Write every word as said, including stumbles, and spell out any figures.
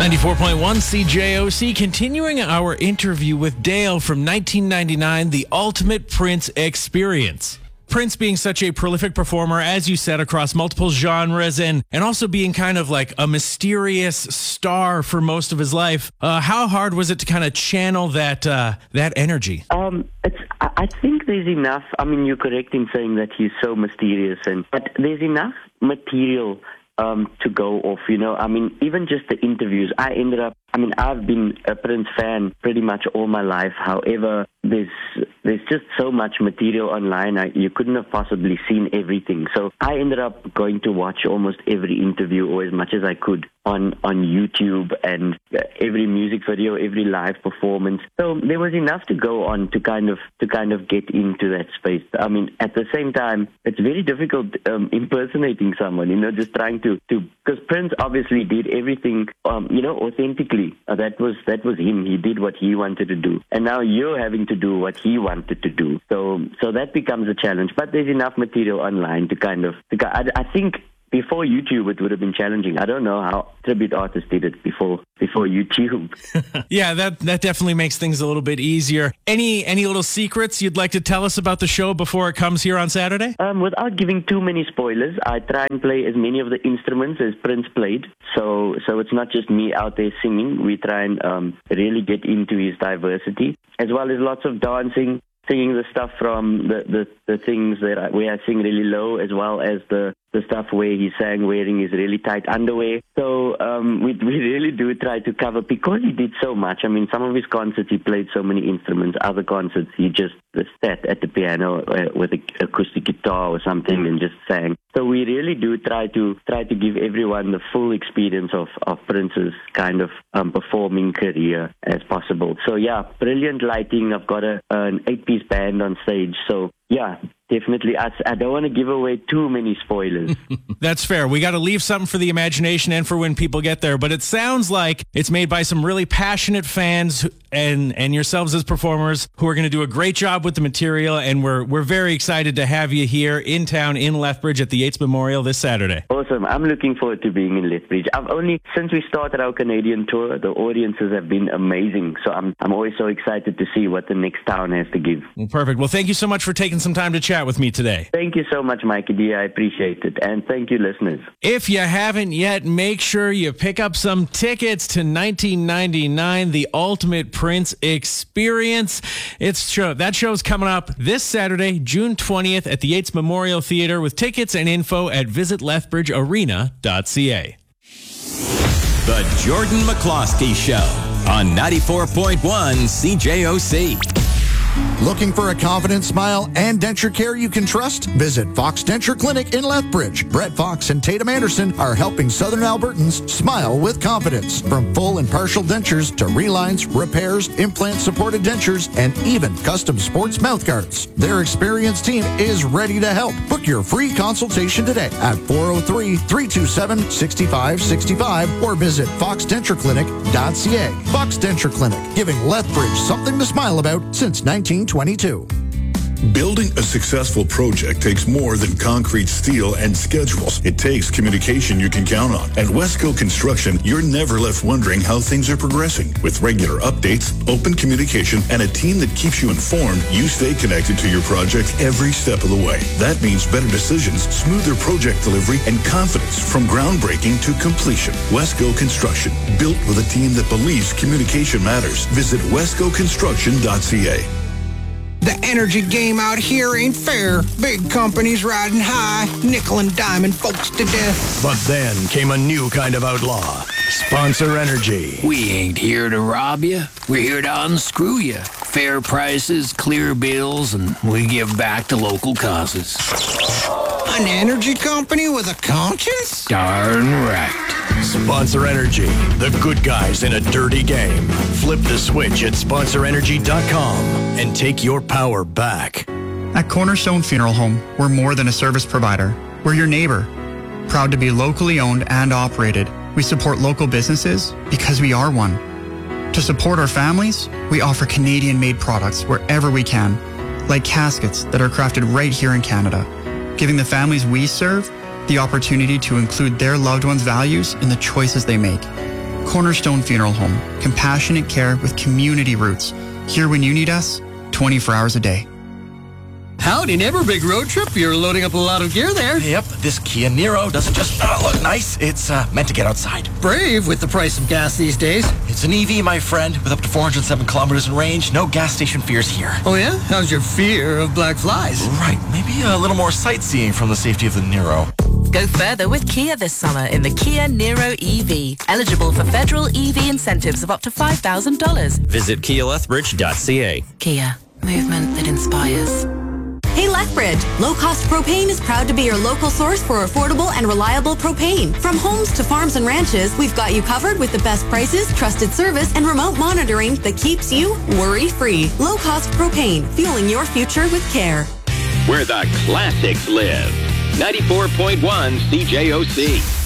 ninety-four point one C J O C, continuing our interview with Dale from nineteen ninety-nine, The Ultimate Prince Experience. Prince being such a prolific performer, as you said, across multiple genres, and, and also being kind of like a mysterious star for most of his life. Uh, how hard was it to kind of channel that uh, that energy? Um, it's. I I think there's enough. I mean, you're correct in saying that he's so mysterious, and but there's enough material um, to go off. You know, I mean, even just the interviews. I ended up. I mean, I've been a Prince fan pretty much all my life. However, there's there's just so much material online. I, you couldn't have possibly seen everything. So I ended up going to watch almost every interview, or as much as I could, on on YouTube, and every music video, every live performance. So there was enough to go on to kind of to kind of get into that space. I mean, at the same time, it's very difficult um, impersonating someone. You know, just trying to to because Prince obviously did everything, um, you know, authentically. Uh, that was that was him. He did what he wanted to do, and now you're having to do what he wanted to do. So so that becomes a challenge. But there's enough material online to kind of. To, I, I think. Before YouTube, it would have been challenging. I don't know how tribute artists did it before before YouTube. Yeah, that that definitely makes things a little bit easier. Any any little secrets you'd like to tell us about the show before it comes here on Saturday? Um, without giving too many spoilers, I try and play as many of the instruments as Prince played. So so it's not just me out there singing. We try and um, really get into his diversity, as well as lots of dancing, singing the stuff from the, the, the things that I, where I sing really low, as well as the the stuff where he sang wearing his really tight underwear. So um, we we really do try to cover, because he did so much. I mean, some of his concerts he played so many instruments. Other concerts he just sat at the piano uh, with an acoustic guitar or something and just sang. So we really do try to try to give everyone the full experience of, of Prince's kind of um, performing career as possible. So yeah, brilliant lighting. I've got a, an eight-piece band on stage. So yeah, definitely. I, I don't want to give away too many spoilers. That's fair. We got to leave something for the imagination and for when people get there. But it sounds like it's made by some really passionate fans and and yourselves as performers who are going to do a great job with the material. And we're we're very excited to have you here in town in Lethbridge at the Yates Memorial this Saturday. Awesome. I'm looking forward to being in Lethbridge. I've only, since we started our Canadian tour, the audiences have been amazing. So I'm I'm always so excited to see what the next town has to give. Well, perfect. Well, thank you so much for taking some time to chat with me today. Thank you so much, Mikey D. I appreciate it. And thank you, listeners. If you haven't yet, make sure you pick up some tickets to nineteen ninety-nine, The Ultimate Prince Experience. It's show That show's coming up this Saturday, June twentieth at the Yates Memorial Theater, with tickets and info at visit lethbridge arena dot c a. The Jordan McCloskey Show on ninety-four point one C J O C. Looking for a confident smile and denture care you can trust? Visit Fox Denture Clinic in Lethbridge. Brett Fox and Tatum Anderson are helping Southern Albertans smile with confidence. From full and partial dentures to relines, repairs, implant-supported dentures, and even custom sports mouth guards. Their experienced team is ready to help. Book your free consultation today at four oh three, three two seven, six five six five or visit fox denture clinic dot c a. Fox Denture Clinic, giving Lethbridge something to smile about since nineteen twenty-two. Building a successful project takes more than concrete, steel, and schedules. It takes communication you can count on. At Wesco Construction, you're never left wondering how things are progressing. With regular updates, open communication, and a team that keeps you informed, you stay connected to your project every step of the way. That means better decisions, smoother project delivery, and confidence from groundbreaking to completion. Wesco Construction, built with a team that believes communication matters. Visit wesco construction dot c a. The energy game out here ain't fair. Big companies riding high, nickel and diamond folks to death. But then came a new kind of outlaw, Sponsor Energy. We ain't here to rob you. We're here to unscrew you. Fair prices, clear bills, and we give back to local causes. An energy company with a conscience? Darn right. Sponsor Energy, the good guys in a dirty game. Flip the switch at sponsor energy dot com and take your power back. At Cornerstone Funeral Home, we're more than a service provider. We're your neighbor. Proud to be locally owned and operated. We support local businesses because we are one. To support our families, we offer Canadian-made products wherever we can, like caskets that are crafted right here in Canada, giving the families we serve the opportunity to include their loved ones' values in the choices they make. Cornerstone Funeral Home. Compassionate care with community roots. Here when you need us, twenty-four hours a day. Howdy, neighbor. Big road trip. You're loading up a lot of gear there. Yep, this Kia Niro doesn't just uh, look nice. It's uh, meant to get outside. Brave with the price of gas these days. It's an E V, my friend, with up to four hundred seven kilometers in range. No gas station fears here. Oh, yeah? How's your fear of black flies? Right. Maybe a little more sightseeing from the safety of the Niro. Go further with Kia this summer in the Kia Niro E V. Eligible for federal E V incentives of up to five thousand dollars. Visit kia lethbridge dot c a. Kia. Movement that inspires. Hey Lethbridge, Low Cost Propane is proud to be your local source for affordable and reliable propane. From homes to farms and ranches, we've got you covered with the best prices, trusted service, and remote monitoring that keeps you worry-free. Low Cost Propane, fueling your future with care. Where the classics live. ninety-four point one C J O C.